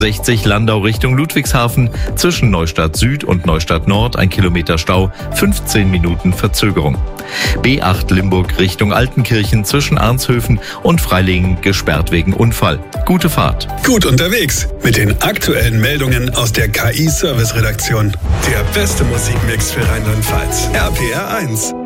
60 Landau Richtung Ludwigshafen, zwischen Neustadt Süd und Neustadt Nord 1 Kilometer Stau, 15 Minuten Verzögerung. B8 Limburg Richtung Altenkirchen, zwischen Arnshöfen und Freilingen gesperrt wegen Unfall. Gute Fahrt. Gut unterwegs mit den aktuellen Meldungen aus der KI-Service-Redaktion. Der beste Musikmix für Rheinland-Pfalz. RPR 1.